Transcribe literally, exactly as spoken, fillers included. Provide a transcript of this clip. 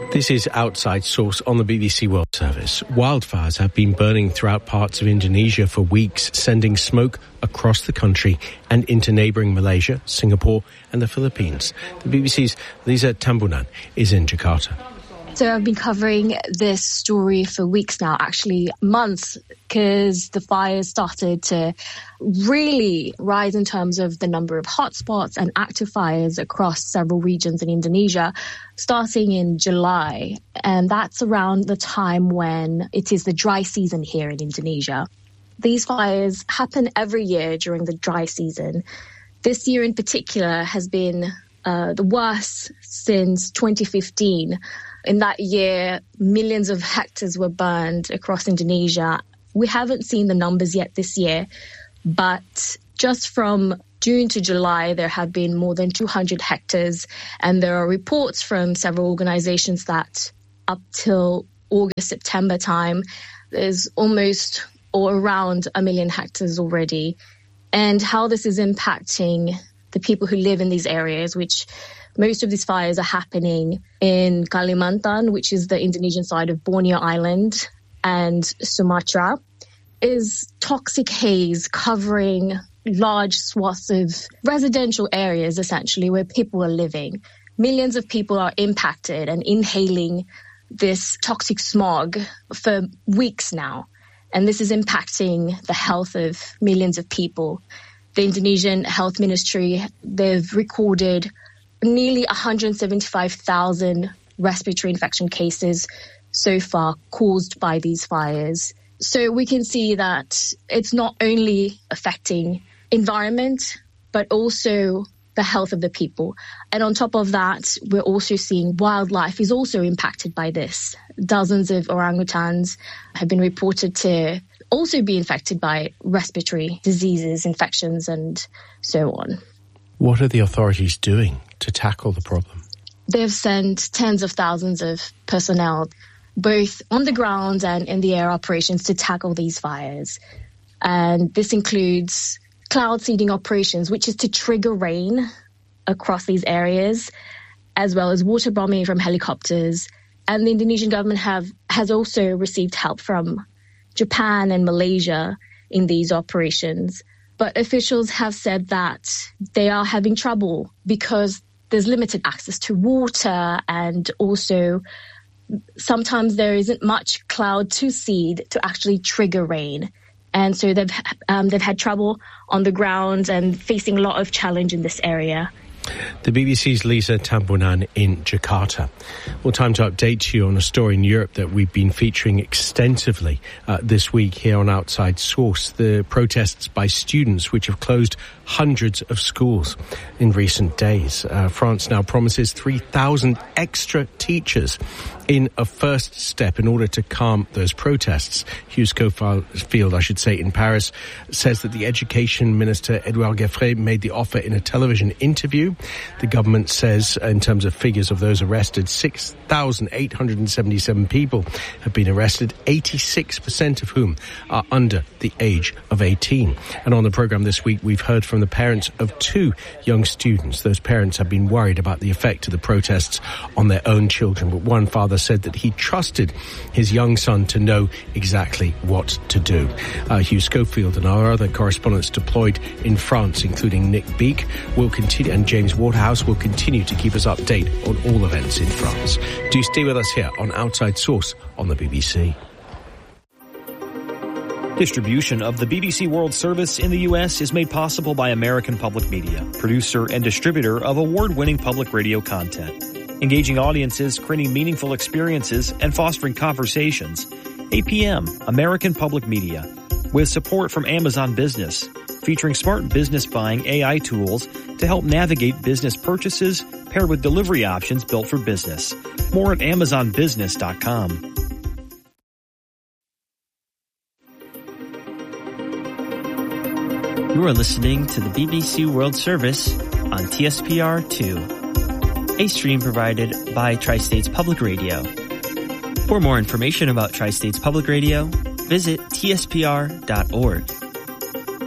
This is Outside Source on the B B C World Service. Wildfires have been burning throughout parts of Indonesia for weeks, sending smoke across the country and into neighbouring Malaysia, Singapore and the Philippines. The B B C's Lisa Tambunan is in Jakarta. So I've been covering this story for weeks now, actually months, because the fires started to really rise in terms of the number of hotspots and active fires across several regions in Indonesia, starting in July. And that's around the time when it is the dry season here in Indonesia. These fires happen every year during the dry season. This year in particular has been uh, the worst since twenty fifteen. In that year, millions of hectares were burned across Indonesia. We haven't seen the numbers yet this year, but just from June to July, there have been more than two hundred hectares. And there are reports from several organizations that up till August, September time, there's almost or around a million hectares already. And how this is impacting the people who live in these areas, which most of these fires are happening in Kalimantan, which is the Indonesian side of Borneo Island, and Sumatra, is toxic haze covering large swaths of residential areas, essentially, where people are living. Millions of people are impacted and inhaling this toxic smog for weeks now. And this is impacting the health of millions of people. The Indonesian Health Ministry, they've recorded nearly one hundred seventy-five thousand respiratory infection cases so far caused by these fires. So we can see that it's not only affecting environment, but also the health of the people. And on top of that, we're also seeing wildlife is also impacted by this. Dozens of orangutans have been reported to also be infected by respiratory diseases, infections, and so on. What are the authorities doing to tackle the problem? They've sent tens of thousands of personnel, both on the ground and in the air operations, to tackle these fires. And this includes cloud seeding operations, which is to trigger rain across these areas, as well as water bombing from helicopters. And the Indonesian government have has also received help from Japan and Malaysia in these operations. But officials have said that they are having trouble because there's limited access to water, and also sometimes there isn't much cloud to seed to actually trigger rain. And so they've um, they've had trouble on the ground and facing a lot of challenge in this area. The B B C's Lisa Tambunan in Jakarta. Well, time to update you on a story in Europe that we've been featuring extensively uh, this week here on Outside Source. The protests by students which have closed hundreds of schools in recent days. Uh, France now promises three thousand extra teachers in a first step in order to calm those protests. Hugh Schofield, I should say, in Paris, says that the Education Minister, Edouard Geoffroy, made the offer in a television interview. The government says, in terms of figures of those arrested, six thousand eight hundred seventy-seven people have been arrested, eighty-six percent of whom are under the age of eighteen. And on the programme this week, we've heard from the parents of two young students. Those parents have been worried about the effect of the protests on their own children, but one father said that he trusted his young son to know exactly what to do. Uh, Hugh Schofield and our other correspondents deployed in France, including Nick Beak, will continue, and James Waterhouse will continue to keep us updated on all events in France. Do stay with us here on Outside Source on the B B C. Distribution of the B B C World Service in the U S is made possible by American Public Media, producer and distributor of award-winning public radio content. Engaging audiences, creating meaningful experiences, and fostering conversations. A P M, American Public Media, with support from Amazon Business, featuring smart business buying A I tools to help navigate business purchases paired with delivery options built for business. More at amazon business dot com. You are listening to the B B C World Service on T S P R two, a stream provided by Tri-States Public Radio. For more information about Tri-States Public Radio, visit T S P R dot org.